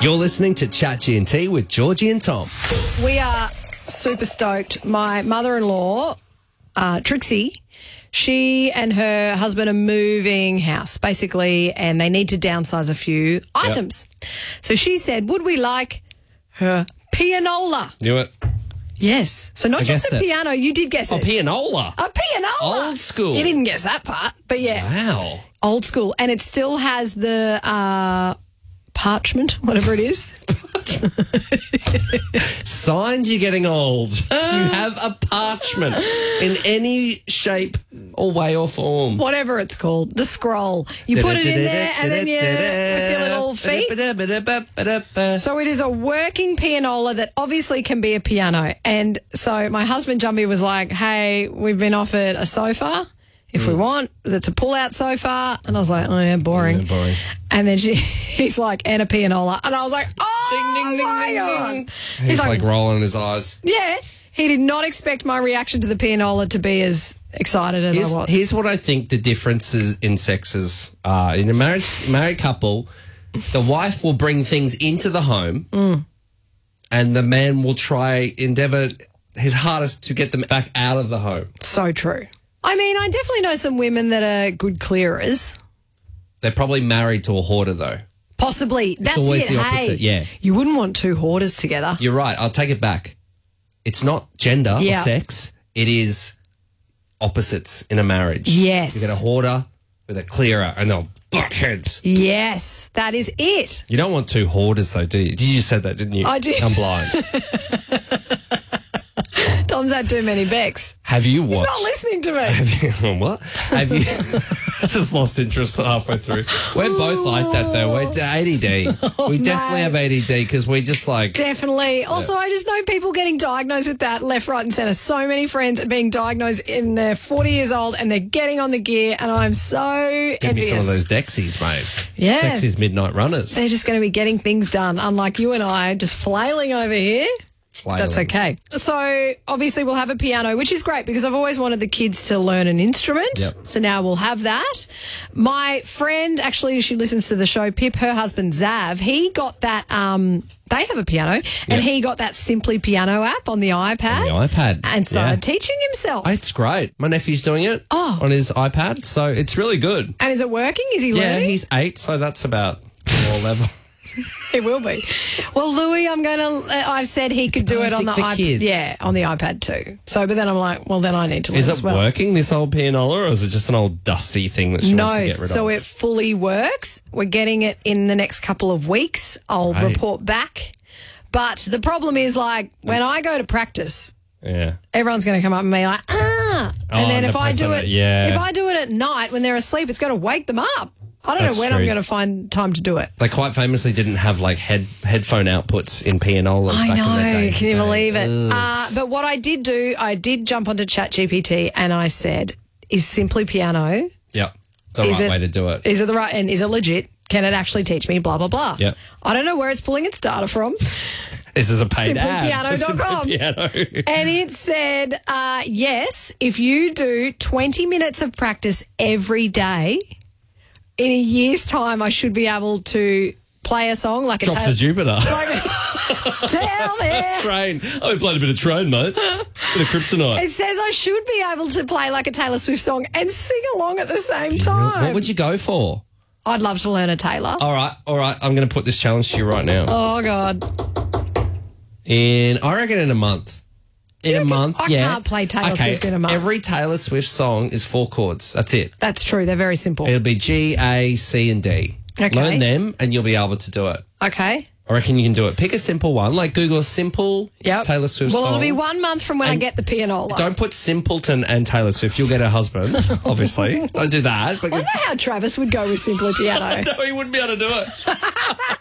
You're listening to Chat G&T with Georgie and Tom. We are super stoked. My mother-in-law, Trixie, she and her husband are moving house, basically, and they need to downsize a few items. So she said, would we like her pianola? Knew it. Yes. So not just a piano, you did guess it. Pianola. A pianola. Old school. You didn't guess that part, but yeah. Wow. Old school. And it still has the parchment, whatever it is. Signs you're getting old. You have a parchment in any shape or way or form. Whatever it's called. The scroll. You put it in there and then with your little feet. So it is a working pianola that obviously can be a piano. And so my husband Jumpy was like, hey, we've been offered a sofa. If we want, it's a pull-out sofa. And I was like, oh, yeah, boring. Yeah, boring. And then he's like, and a pianola. And I was like, oh, Ding, ding, ding, my ding, God. ding. He's like rolling his eyes. Yeah. He did not expect my reaction to the pianola to be as excited as I was. Here's what I think the differences in sexes are. In a married couple, the wife will bring things into the home and the man will endeavour his hardest to get them back out of the home. So true. I mean, I definitely know some women that are good clearers. They're probably married to a hoarder, though. Possibly. That's always it. the opposite, yeah. You wouldn't want two hoarders together. You're right. I'll take it back. It's not gender or sex. It is opposites in a marriage. Yes. You get a hoarder with a clearer and they'll butt heads. Yes, that is it. You don't want two hoarders, though, do you? You just said that, didn't you? I did. I'm blind. Tom's had too many Becks. Have you watched? He's not listening to me. What? Have you? I just lost interest halfway through. We're both like that, though. We're ADD. We definitely have ADD because we just like... Definitely. Also, I just know people getting diagnosed with that left, right and centre. So many friends are being diagnosed in their 40 years old and they're getting on the gear and I'm so envious. Give me some of those Dexies, mate. Yeah. Dexies Midnight Runners. They're just going to be getting things done, unlike you and I just flailing over here. That's okay. So obviously we'll have a piano, which is great because I've always wanted the kids to learn an instrument. Yep. So now we'll have that. My friend, actually, she listens to the show, Pip, her husband Zav, he got that, they have a piano, and he got that Simply Piano app on the iPad. On the iPad. And started teaching himself. It's great. My nephew's doing it on his iPad, so it's really good. And is it working? Is he learning? Yeah, he's 8, so that's about your level. It will be. Well, Louis, I've said he could do it on the iPad. Kids. Yeah, on the iPad too. So, but then I'm like, well, then I need to learn as well. Is it working, this old pianola, or is it just an old dusty thing that she wants to get rid of? So it fully works. We're getting it in the next couple of weeks. I'll report back. But the problem is, like, when I go to practice, everyone's going to come up and be like, and then if I do it at night when they're asleep, it's going to wake them up. I don't know when I'm going to find time to do it. They quite famously didn't have like headphone outputs in pianolas back in the day. Can you believe it? But what I did do, I did jump onto ChatGPT and I said, is Simply Piano the right way to do it? Is it the right, and is it legit? Can it actually teach me blah, blah, blah? Yep. I don't know where it's pulling its data from. This is a paid ad. SimplyPiano.com. And it said, yes, if you do 20 minutes of practice every day, in a year's time, I should be able to play a song like Drops of Jupiter. Tell me. Train. I played a bit of Train, mate. Bit of Kryptonite. It says I should be able to play like a Taylor Swift song and sing along at the same time. What would you go for? I'd love to learn a Taylor. All right. I'm going to put this challenge to you right now. Oh, God. I reckon in a month. In a month, I can't play Taylor Swift in a month. Every Taylor Swift song is 4 chords. That's it. That's true. They're very simple. It'll be G, A, C, and D. Okay. Learn them, and you'll be able to do it. Okay. I reckon you can do it. Pick a simple one, like Google simple Taylor Swift song. Well, it'll be 1 month from when I get the pianola. Don't put Simpleton and Taylor Swift. You'll get a husband, obviously. Don't do that. I wonder how Travis would go with Simply Piano. No, he wouldn't be able to do it.